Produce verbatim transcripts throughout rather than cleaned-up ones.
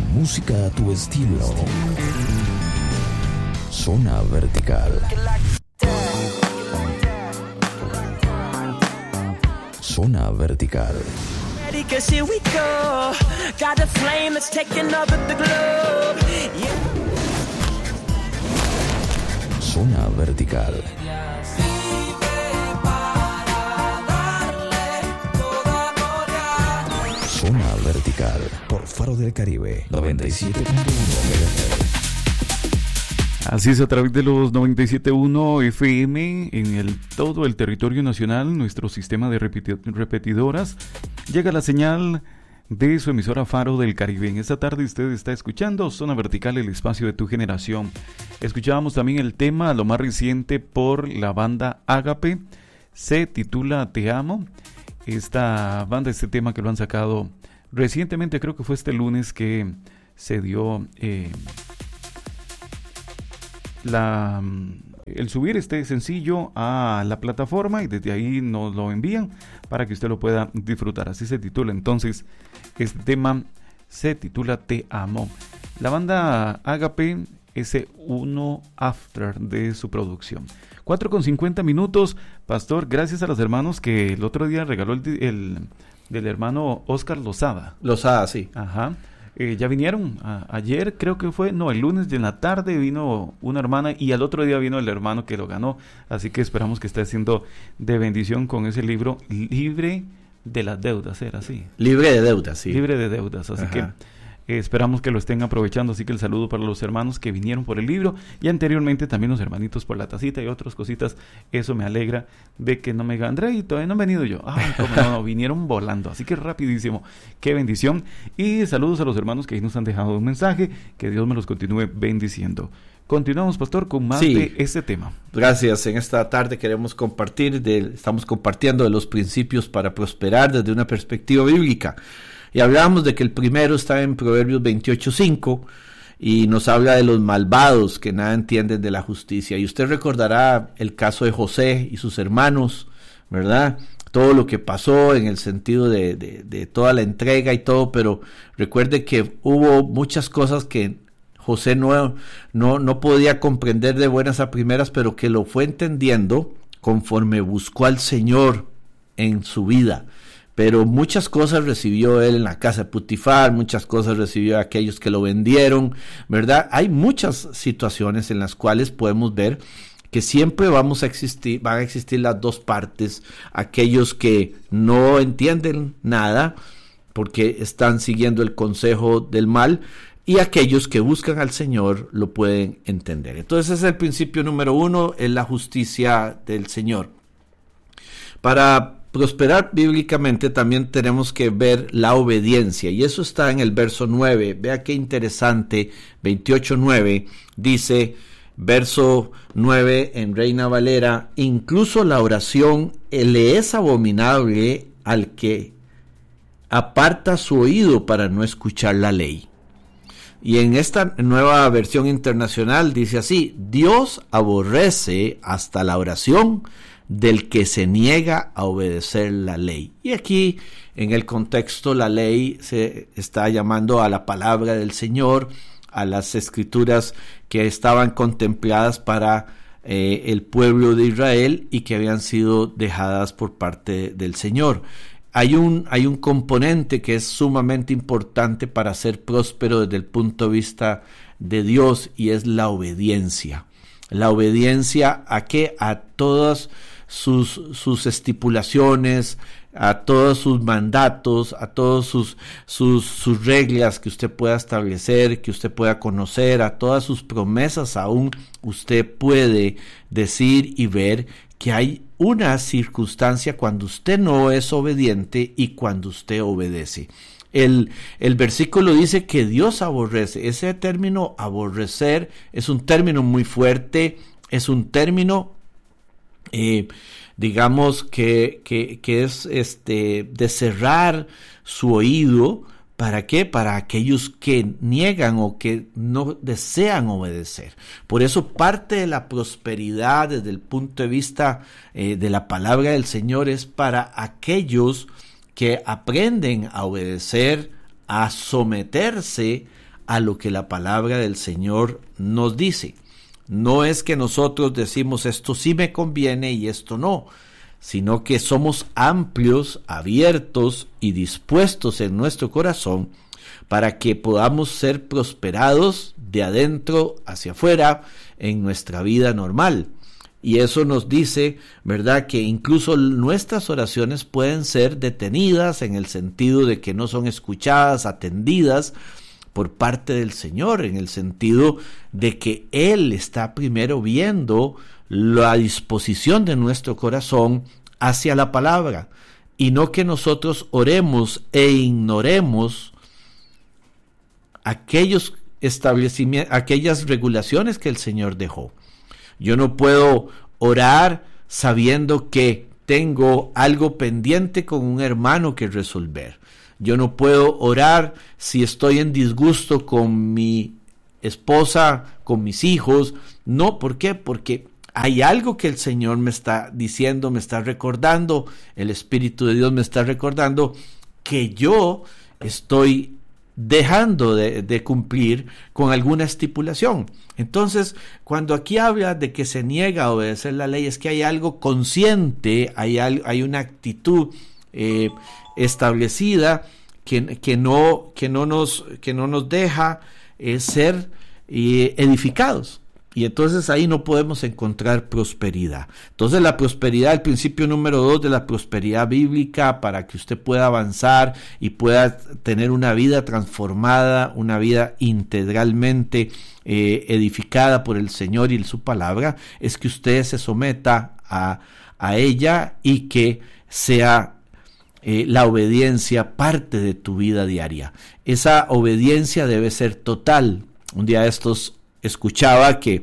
música a tu estilo. Zona Vertical. Zona Vertical. Zona Vertical. Zona Vertical por Faro del Caribe noventa y siete punto uno. Así es, a través de los noventa y siete punto uno F M en el todo el territorio nacional, nuestro sistema de repeti- repetidoras, llega la señal de su emisora Faro del Caribe. En esta tarde usted está escuchando Zona Vertical, el espacio de tu generación. Escuchábamos también el tema, lo más reciente, por la banda Ágape, se titula Te Amo. Esta banda, este tema que lo han sacado recientemente, creo que fue este lunes que se dio eh, la, el subir este sencillo a la plataforma y desde ahí nos lo envían para que usted lo pueda disfrutar. Así se titula entonces este tema, se titula Te Amo. La banda Ágape, ese uno After de su producción. cuatro con cincuenta minutos, Pastor, gracias a los hermanos que el otro día regaló el, el del hermano Oscar Lozada. Lozada, sí. Ajá. Eh, ya vinieron a, ayer, creo que fue, no, el lunes de la tarde vino una hermana y al otro día vino el hermano que lo ganó. Así que esperamos que esté siendo de bendición con ese libro, Libre de las Deudas, ¿era así? Libre de deudas, sí. Libre de deudas, así Ajá. que... Eh, esperamos que lo estén aprovechando, así que el saludo para los hermanos que vinieron por el libro y anteriormente también los hermanitos por la tacita y otras cositas. Eso me alegra de que no me digan, André, y todavía no han venido yo. Ay, cómo no, no, vinieron volando, así que rapidísimo. Qué bendición. Y saludos a los hermanos que ahí nos han dejado un mensaje, que Dios me los continúe bendiciendo. Continuamos, Pastor, con más sí. de este tema. Gracias. En esta tarde queremos compartir, de, estamos compartiendo de los principios para prosperar desde una perspectiva bíblica. Y hablábamos de que el primero está en Proverbios veintiocho cinco y nos habla de los malvados que nada entienden de la justicia. Y usted recordará el caso de José y sus hermanos, ¿verdad? Todo lo que pasó en el sentido de, de, de toda la entrega y todo, pero recuerde que hubo muchas cosas que José no, no, no podía comprender de buenas a primeras, pero que lo fue entendiendo conforme buscó al Señor en su vida. Pero muchas cosas recibió él en la casa de Putifar, muchas cosas recibió a aquellos que lo vendieron, ¿verdad? Hay muchas situaciones en las cuales podemos ver que siempre vamos a existir, van a existir las dos partes, aquellos que no entienden nada porque están siguiendo el consejo del mal y aquellos que buscan al Señor lo pueden entender. Entonces ese es el principio número uno, es la justicia del Señor. Para prosperar bíblicamente también tenemos que ver la obediencia y eso está en el verso nueve. Vea qué interesante, veintiocho nueve dice, verso nueve en Reina Valera, incluso la oración le es abominable al que aparta su oído para no escuchar la ley. Y en esta nueva versión internacional dice así, Dios aborrece hasta la oración del que se niega a obedecer la ley. Y aquí, en el contexto, la ley se está llamando a la palabra del Señor, a las escrituras que estaban contempladas para eh, el pueblo de Israel y que habían sido dejadas por parte del Señor. Hay un, hay un componente que es sumamente importante para ser próspero desde el punto de vista de Dios y es la obediencia. La obediencia a qué? A todas sus, sus estipulaciones, a todos sus mandatos, a todas sus, sus, sus reglas que usted pueda establecer, que usted pueda conocer, a todas sus promesas. Aún usted puede decir y ver que hay una circunstancia cuando usted no es obediente y cuando usted obedece. El, el versículo dice que Dios aborrece. Ese término aborrecer es un término muy fuerte, es un término eh, digamos que, que, que es este de cerrar su oído. ¿Para qué? Para aquellos que niegan o que no desean obedecer. Por eso parte de la prosperidad desde el punto de vista eh, de la palabra del Señor es para aquellos que aprenden a obedecer, a someterse a lo que la palabra del Señor nos dice. No es que nosotros decimos esto sí me conviene y esto no, sino que somos amplios, abiertos y dispuestos en nuestro corazón para que podamos ser prosperados de adentro hacia afuera en nuestra vida normal. Y eso nos dice, ¿verdad?, que incluso nuestras oraciones pueden ser detenidas en el sentido de que no son escuchadas, atendidas por parte del Señor, en el sentido de que Él está primero viendo la disposición de nuestro corazón hacia la palabra, y no que nosotros oremos e ignoremos aquellos establecimientos, aquellas regulaciones que el Señor dejó. Yo no puedo orar sabiendo que tengo algo pendiente con un hermano que resolver. Yo no puedo orar si estoy en disgusto con mi esposa, con mis hijos. No, ¿por qué? Porque hay algo que el Señor me está diciendo, me está recordando, el Espíritu de Dios me está recordando que yo estoy dejando de, de cumplir con alguna estipulación. Entonces, cuando aquí habla de que se niega a obedecer la ley, es que hay algo consciente, hay, hay una actitud eh, establecida que, que, no, que, no nos, que no nos deja eh, ser eh, edificados. Y entonces ahí no podemos encontrar prosperidad. Entonces la prosperidad, el principio número dos de la prosperidad bíblica, para que usted pueda avanzar y pueda tener una vida transformada, una vida integralmente eh, edificada por el Señor y su palabra, es que usted se someta a, a ella y que sea eh, la obediencia parte de tu vida diaria. Esa obediencia debe ser total. Un día de estos escuchaba que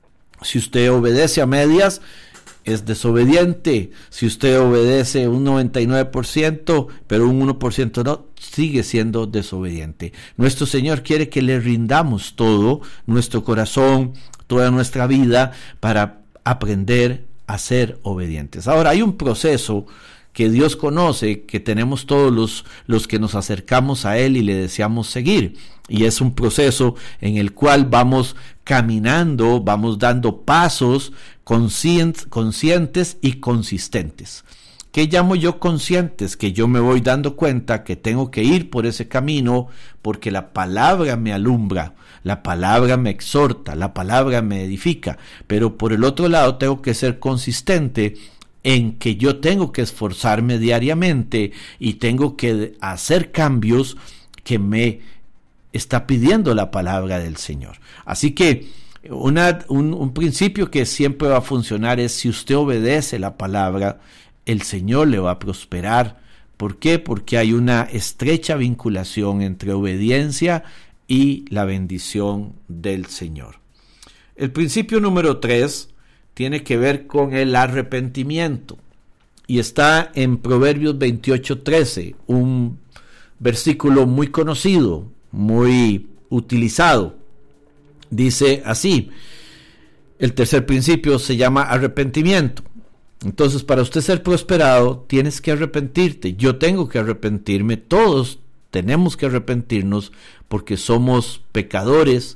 si usted obedece a medias es desobediente, si usted obedece un noventa y nueve por ciento pero un uno por ciento no, sigue siendo desobediente. Nuestro Señor quiere que le rindamos todo, nuestro corazón, toda nuestra vida, para aprender a ser obedientes. Ahora, hay un proceso que Dios conoce, que tenemos todos los, los que nos acercamos a Él y le deseamos seguir. Y es un proceso en el cual vamos caminando, vamos dando pasos conscientes, conscientes y consistentes. ¿Qué llamo yo conscientes? Que yo me voy dando cuenta que tengo que ir por ese camino porque la palabra me alumbra, la palabra me exhorta, la palabra me edifica. Pero por el otro lado tengo que ser consistente en que yo tengo que esforzarme diariamente y tengo que hacer cambios que me está pidiendo la palabra del Señor. Así que una, un, un principio que siempre va a funcionar es: si usted obedece la palabra, el Señor le va a prosperar. ¿Por qué? Porque hay una estrecha vinculación entre obediencia y la bendición del Señor. El principio número tres tiene que ver con el arrepentimiento y está en Proverbios veintiocho trece, un versículo muy conocido, muy utilizado. Dice así: el tercer principio se llama arrepentimiento. Entonces, para usted ser prosperado, tienes que arrepentirte. Yo tengo que arrepentirme. Todos tenemos que arrepentirnos porque somos pecadores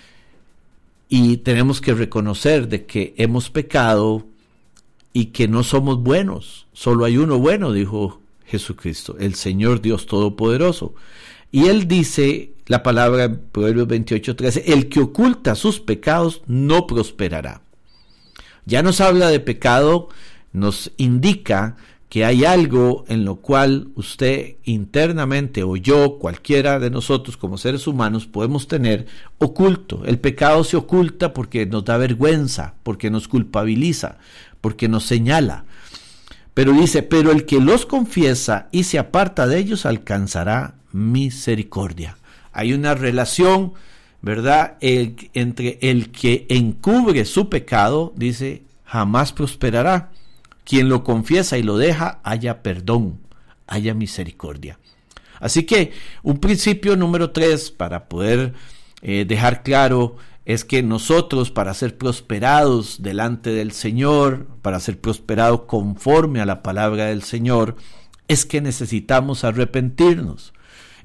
y tenemos que reconocer de que hemos pecado y que no somos buenos. Solo hay uno bueno, dijo Jesucristo, el Señor Dios Todopoderoso. Y Él dice, la palabra en Proverbios veintiocho trece, el que oculta sus pecados no prosperará. Ya nos habla de pecado, nos indica que hay algo en lo cual usted internamente, o yo, cualquiera de nosotros como seres humanos, podemos tener oculto. El pecado se oculta porque nos da vergüenza, porque nos culpabiliza, porque nos señala. Pero dice, pero el que los confiesa y se aparta de ellos alcanzará misericordia. Hay una relación, ¿verdad?, el, entre el que encubre su pecado, dice, jamás prosperará. Quien lo confiesa y lo deja, haya perdón, haya misericordia. Así que un principio número tres para poder eh, dejar claro es que nosotros, para ser prosperados delante del Señor, para ser prosperados conforme a la palabra del Señor, es que necesitamos arrepentirnos.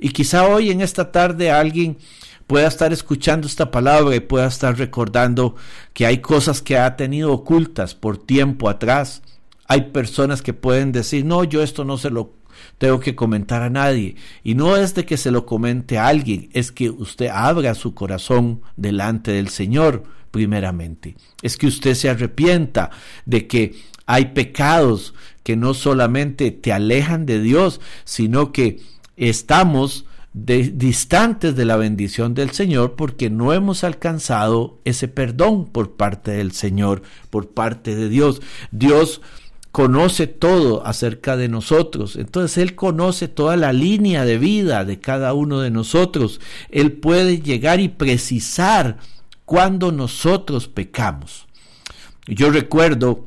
Y quizá hoy en esta tarde alguien pueda estar escuchando esta palabra y pueda estar recordando que hay cosas que ha tenido ocultas por tiempo atrás. Hay personas que pueden decir, no, yo esto no se lo tengo que comentar a nadie. Y no es de que se lo comente a alguien, es que usted abra su corazón delante del Señor primeramente. Es que usted se arrepienta de que hay pecados que no solamente te alejan de Dios, sino que estamos de, distantes de la bendición del Señor porque no hemos alcanzado ese perdón por parte del Señor, por parte de Dios. Dios conoce todo acerca de nosotros, entonces Él conoce toda la línea de vida de cada uno de nosotros. Él puede llegar y precisar cuando nosotros pecamos. Yo recuerdo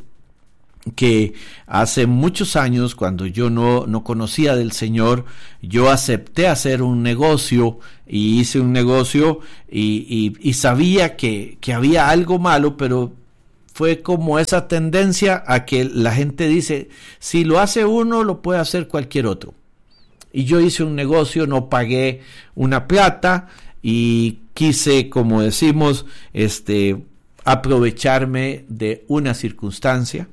que hace muchos años, cuando yo no, no conocía del Señor, yo acepté hacer un negocio y hice un negocio y, y, y sabía que, que había algo malo, pero fue como esa tendencia a que la gente dice, si lo hace uno, lo puede hacer cualquier otro. Y yo hice un negocio, no pagué una plata y quise, como decimos, este, aprovecharme de una circunstancia.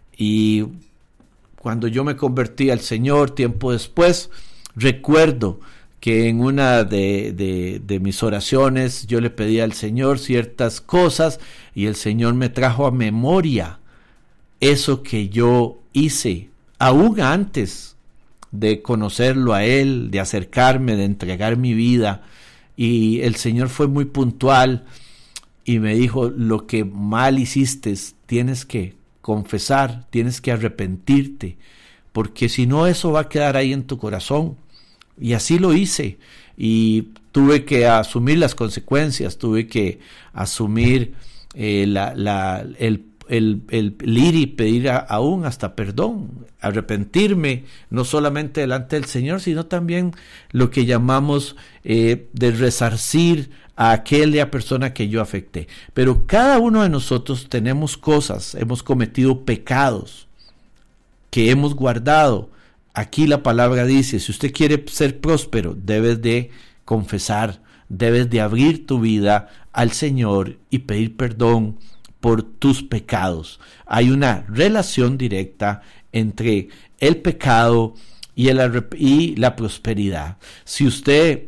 Y cuando yo me convertí al Señor tiempo después, recuerdo que en una de, de, de mis oraciones yo le pedí al Señor ciertas cosas y el Señor me trajo a memoria eso que yo hice aún antes de conocerlo a Él, de acercarme, de entregar mi vida. Y el Señor fue muy puntual y me dijo, lo que mal hiciste tienes que confesar, tienes que arrepentirte, porque si no eso va a quedar ahí en tu corazón. Y así lo hice y tuve que asumir las consecuencias, tuve que asumir eh, la, la, el, el, el, el ir y pedir a, aún hasta perdón, arrepentirme, no solamente delante del Señor, sino también lo que llamamos eh, de resarcir a aquella persona que yo afecté. Pero cada uno de nosotros tenemos cosas, hemos cometido pecados que hemos guardado. Aquí la palabra dice, si usted quiere ser próspero, debes de confesar, debes de abrir tu vida al Señor y pedir perdón por tus pecados. Hay una relación directa entre el pecado y, el, y la prosperidad. Si usted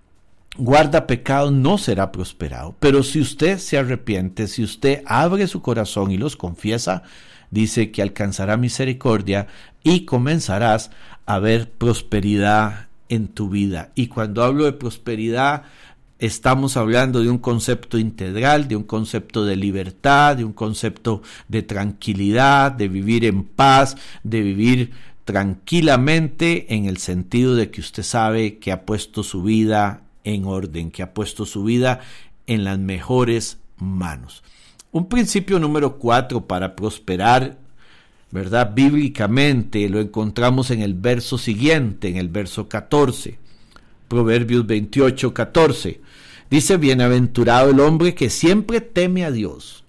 guarda pecado, no será prosperado, pero si usted se arrepiente, si usted abre su corazón y los confiesa, dice que alcanzará misericordia y comenzarás a ver prosperidad en tu vida. Y cuando hablo de prosperidad, estamos hablando de un concepto integral, de un concepto de libertad, de un concepto de tranquilidad, de vivir en paz, de vivir tranquilamente en el sentido de que usted sabe que ha puesto su vida en orden, que ha puesto su vida en las mejores manos. Un principio número cuatro para prosperar, ¿verdad? Bíblicamente lo encontramos en el verso siguiente, en el verso catorce, Proverbios veintiocho, catorce. Dice, bienaventurado el hombre que siempre teme a Dios,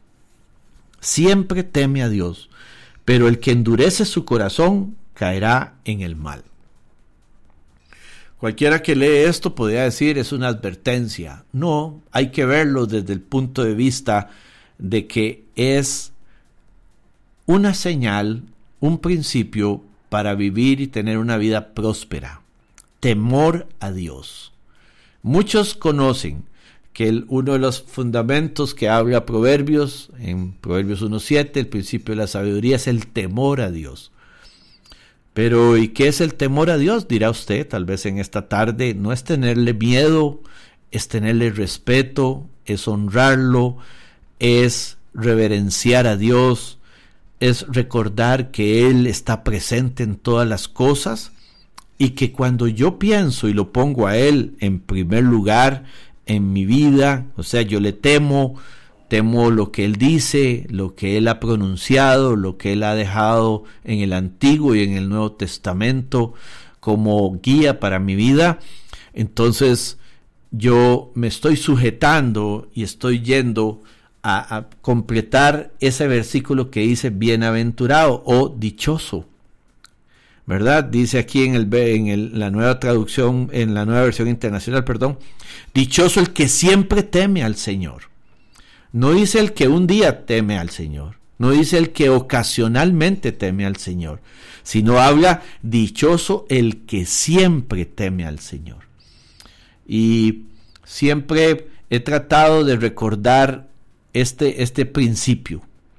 siempre teme a Dios, pero el que endurece su corazón caerá en el mal. Cualquiera que lee esto podría decir es una advertencia. No, hay que verlo desde el punto de vista de que es una señal, un principio para vivir y tener una vida próspera. Temor a Dios. Muchos conocen que el, uno de los fundamentos que habla Proverbios, en Proverbios uno siete, el principio de la sabiduría es el temor a Dios. Pero ¿y qué es el temor a Dios? Dirá usted, tal vez en esta tarde, no es tenerle miedo, es tenerle respeto, es honrarlo, es reverenciar a Dios, es recordar que Él está presente en todas las cosas y que cuando yo pienso y lo pongo a Él en primer lugar en mi vida, o sea, yo le temo, temo lo que Él dice, lo que Él ha pronunciado, lo que Él ha dejado en el Antiguo y en el Nuevo Testamento como guía para mi vida. Entonces yo me estoy sujetando y estoy yendo a, a completar ese versículo que dice bienaventurado o dichoso. ¿verdad? Dice aquí en, el, en el, la nueva traducción, en la nueva versión internacional, perdón, dichoso el que siempre teme al Señor. No dice el que un día teme al Señor, no dice el que ocasionalmente teme al Señor, sino habla dichoso el que siempre teme al Señor. Y siempre he tratado de recordar este, este principio.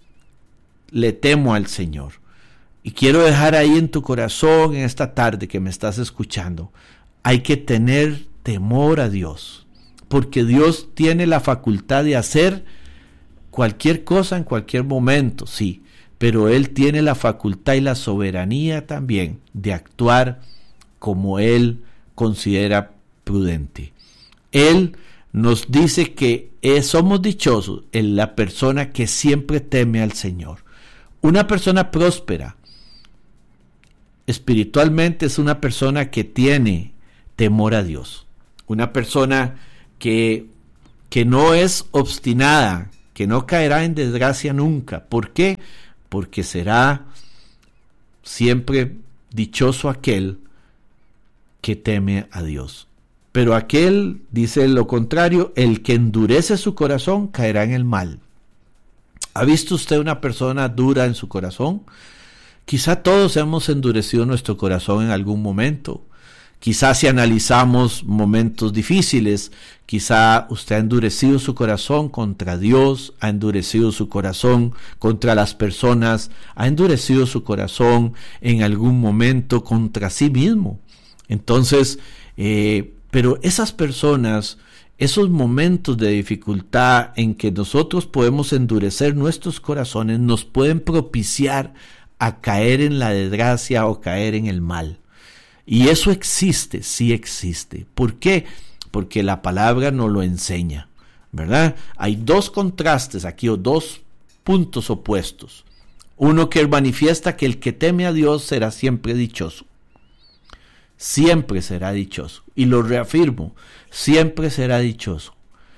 Le temo al Señor. Y quiero dejar ahí en tu corazón, en esta tarde que me estás escuchando, hay que tener temor a Dios, porque Dios tiene la facultad de hacer cualquier cosa en cualquier momento, sí, pero Él tiene la facultad y la soberanía también de actuar como Él considera prudente. Él nos dice que somos dichosos en la persona que siempre teme al Señor. Una persona próspera espiritualmente es una persona que tiene temor a Dios. Una persona que, que no es obstinada, que no caerá en desgracia nunca. ¿Por qué? Porque será siempre dichoso aquel que teme a Dios. Pero aquel, dice lo contrario, el que endurece su corazón caerá en el mal. ¿Ha visto usted una persona dura en su corazón? Quizá todos hemos endurecido nuestro corazón en algún momento. Quizá si analizamos momentos difíciles, quizá usted ha endurecido su corazón contra Dios, ha endurecido su corazón contra las personas, ha endurecido su corazón en algún momento contra sí mismo. Entonces, eh, pero esas personas, esos momentos de dificultad en que nosotros podemos endurecer nuestros corazones, nos pueden propiciar a caer en la desgracia o caer en el mal. Y eso existe, sí existe. ¿Por qué? Porque la palabra nos lo enseña, ¿verdad? Hay dos contrastes aquí, o dos puntos opuestos. Uno que manifiesta que el que teme a Dios será siempre dichoso. Siempre será dichoso. Y lo reafirmo, siempre será dichoso.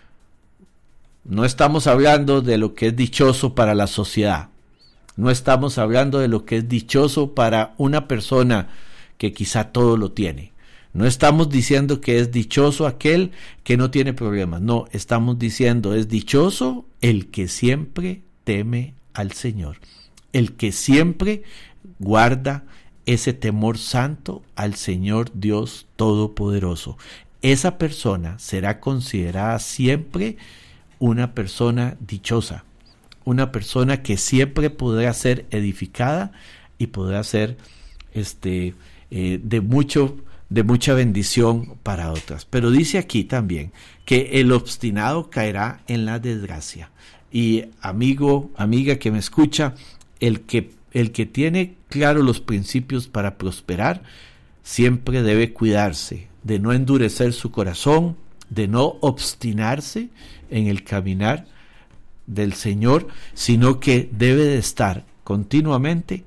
No estamos hablando de lo que es dichoso para la sociedad. No estamos hablando de lo que es dichoso para una persona que quizá todo lo tiene. No estamos diciendo que es dichoso aquel que no tiene problemas. No, estamos diciendo es dichoso el que siempre teme al Señor. El que siempre guarda ese temor santo al Señor Dios Todopoderoso. Esa persona será considerada siempre una persona dichosa. Una persona que siempre podrá ser edificada y podrá ser este, eh, de, mucho, de mucha bendición para otras. Pero dice aquí también que el obstinado caerá en la desgracia. Y amigo, amiga que me escucha, el que, el que tiene claro los principios para prosperar, siempre debe cuidarse de no endurecer su corazón, de no obstinarse en el caminar del Señor, sino que debe de estar continuamente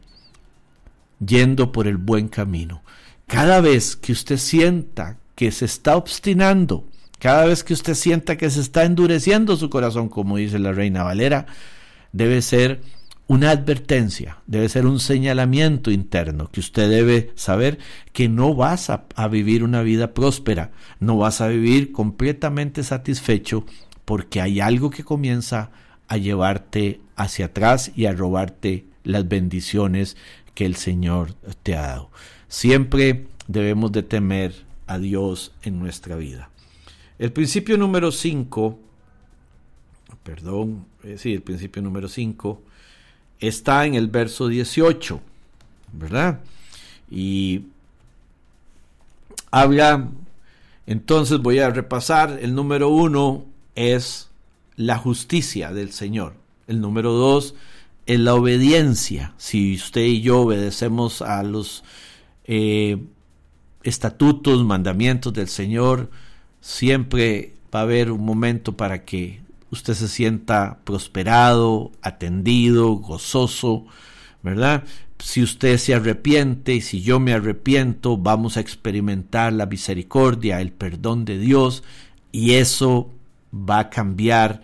yendo por el buen camino. Cada vez que usted sienta que se está obstinando, cada vez que usted sienta que se está endureciendo su corazón, como dice la Reina Valera, debe ser una advertencia, debe ser un señalamiento interno, que usted debe saber que no vas a, a vivir una vida próspera, no vas a vivir completamente satisfecho, porque hay algo que comienza a llevarte hacia atrás y a robarte las bendiciones que el Señor te ha dado. Siempre debemos de temer a Dios en nuestra vida. El principio número cinco, perdón, eh, sí, el principio número cinco está en el verso dieciocho, ¿verdad? Y habla, entonces voy a repasar, el número uno es la justicia del Señor. El número dos es la obediencia. Si usted y yo obedecemos a los eh, estatutos, mandamientos del Señor, siempre va a haber un momento para que usted se sienta prosperado, atendido, gozoso, ¿verdad? Si usted se arrepiente y si yo me arrepiento, vamos a experimentar la misericordia, el perdón de Dios, y eso va a cambiar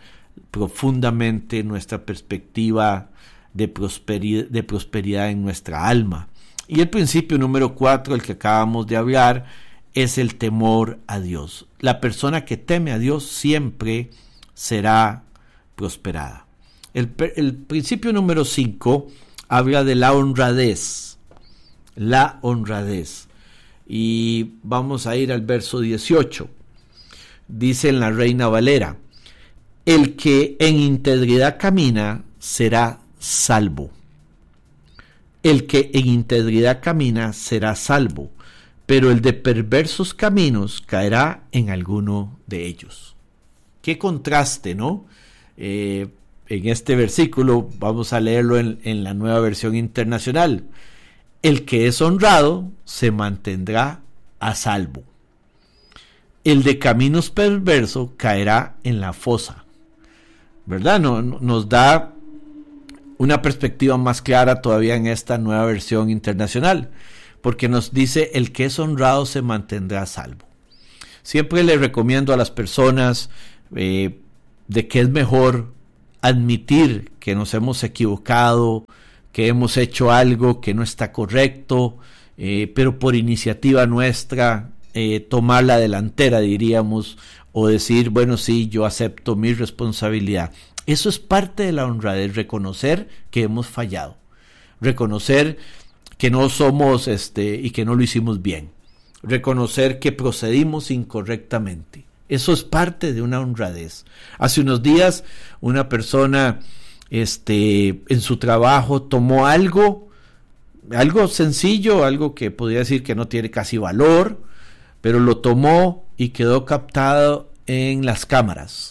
profundamente nuestra perspectiva de prosperidad, de prosperidad en nuestra alma. Y el principio número cuatro, el que acabamos de hablar, es el temor a Dios. La persona que teme a Dios siempre será prosperada. El, el principio número cinco habla de la honradez. La honradez. Y vamos a ir al verso dieciocho. Dice en la Reina Valera: el que en integridad camina será salvo. El que en integridad camina será salvo, pero el de perversos caminos caerá en alguno de ellos. Qué contraste, ¿no? Eh, en este versículo, vamos a leerlo en, en la Nueva Versión Internacional. El que es honrado se mantendrá a salvo. El de caminos perversos caerá en la fosa. ¿Verdad? No, no, nos da una perspectiva más clara todavía en esta Nueva Versión Internacional, porque nos dice: el que es honrado se mantendrá a salvo. Siempre le recomiendo a las personas eh, de que es mejor admitir que nos hemos equivocado, que hemos hecho algo que no está correcto, eh, pero por iniciativa nuestra eh, tomar la delantera, diríamos, o decir, bueno, sí, yo acepto mi responsabilidad. Eso es parte de la honradez, reconocer que hemos fallado, reconocer que no somos este y que no lo hicimos bien, reconocer que procedimos incorrectamente. Eso es parte de una honradez. Hace unos días una persona este en su trabajo tomó algo, algo sencillo, algo que podría decir que no tiene casi valor, pero lo tomó y quedó captado en las cámaras.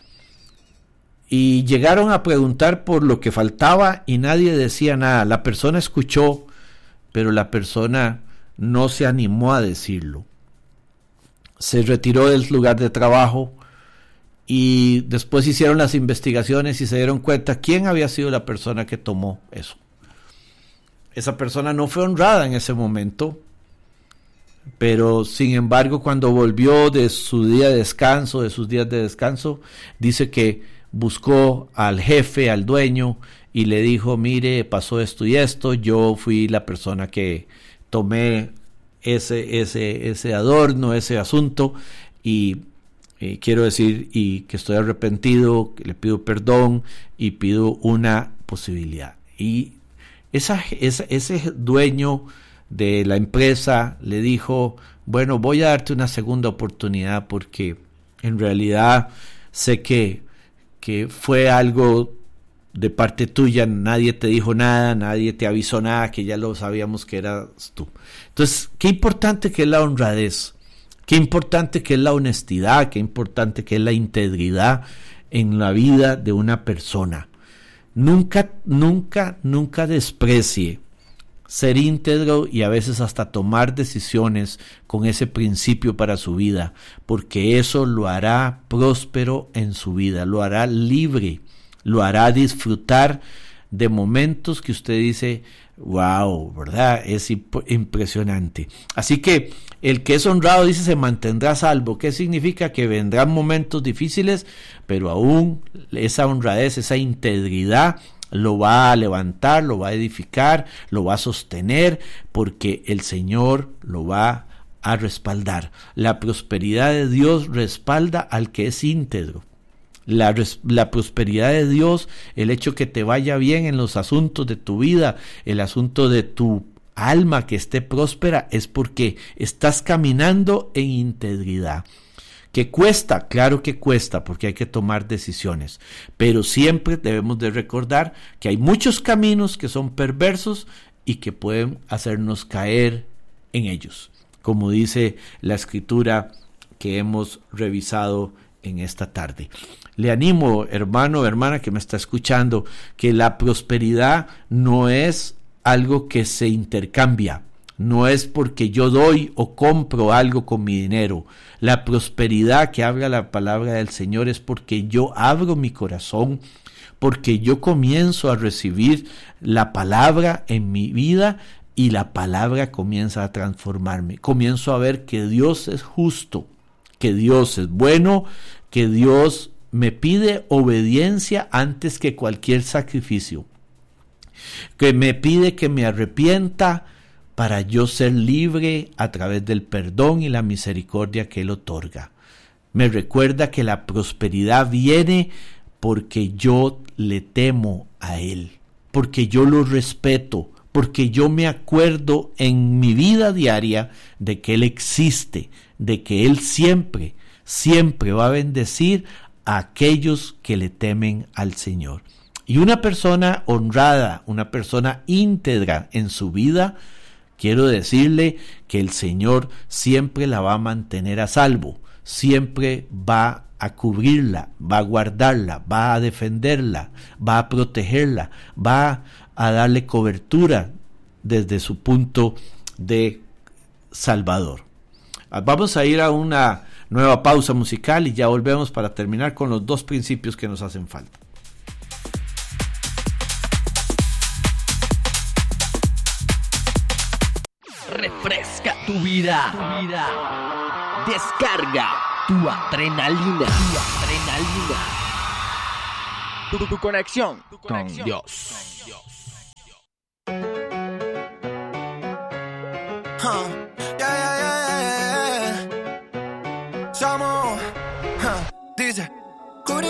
Y llegaron a preguntar por lo que faltaba y nadie decía nada. La persona escuchó, pero la persona no se animó a decirlo. Se retiró del lugar de trabajo y después hicieron las investigaciones y se dieron cuenta quién había sido la persona que tomó eso. Esa persona no fue honrada en ese momento, pero sin embargo cuando volvió de su día de descanso, de sus días de descanso, dice que buscó al jefe, al dueño, y le dijo: mire, pasó esto y esto, yo fui la persona que tomé ese, ese, ese adorno, ese asunto, y eh, quiero decir y que estoy arrepentido, que le pido perdón y pido una posibilidad. Y esa, esa, ese dueño de la empresa le dijo: bueno, voy a darte una segunda oportunidad porque en realidad sé que que fue algo de parte tuya, nadie te dijo nada, nadie te avisó nada, que ya lo sabíamos que eras tú. Entonces, qué importante que es la honradez, qué importante que es la honestidad, qué importante que es la integridad en la vida de una persona. Nunca, nunca, nunca desprecie ser íntegro y a veces hasta tomar decisiones con ese principio para su vida, porque eso lo hará próspero en su vida, lo hará libre, lo hará disfrutar de momentos que usted dice: wow, ¿verdad? Es imp- impresionante. Así que el que es honrado, dice, se mantendrá salvo. ¿Qué significa? Que vendrán momentos difíciles, pero aún esa honradez, esa integridad lo va a levantar, lo va a edificar, lo va a sostener, porque el Señor lo va a respaldar. La prosperidad de Dios respalda al que es íntegro. La, la prosperidad de Dios, el hecho que te vaya bien en los asuntos de tu vida, el asunto de tu alma que esté próspera, es porque estás caminando en integridad. ¿Que cuesta? Claro que cuesta, porque hay que tomar decisiones, pero siempre debemos de recordar que hay muchos caminos que son perversos y que pueden hacernos caer en ellos, como dice la escritura que hemos revisado en esta tarde. Le animo, hermano o hermana que me está escuchando, que la prosperidad no es algo que se intercambia. No es porque yo doy o compro algo con mi dinero. La prosperidad que habla la palabra del Señor es porque yo abro mi corazón, porque yo comienzo a recibir la palabra en mi vida y la palabra comienza a transformarme. Comienzo a ver que Dios es justo, que Dios es bueno, que Dios me pide obediencia antes que cualquier sacrificio, que me pide que me arrepienta para yo ser libre a través del perdón y la misericordia que Él otorga. Me recuerda que la prosperidad viene porque yo le temo a Él, porque yo lo respeto, porque yo me acuerdo en mi vida diaria de que Él existe, de que Él siempre, siempre va a bendecir a aquellos que le temen al Señor. Y una persona honrada, una persona íntegra en su vida, quiero decirle que el Señor siempre la va a mantener a salvo, siempre va a cubrirla, va a guardarla, va a defenderla, va a protegerla, va a darle cobertura desde su punto de Salvador. Vamos a ir a una nueva pausa musical y ya volvemos para terminar con los dos principios que nos hacen falta. Refresca tu vida. Tu vida. Descarga tu adrenalina. Tu adrenalina. Tu, tu, tu conexión, tu conexión con Dios. Con Dios. Huh. Yeah, yeah, yeah, yeah, yeah. Somos, huh. Dice.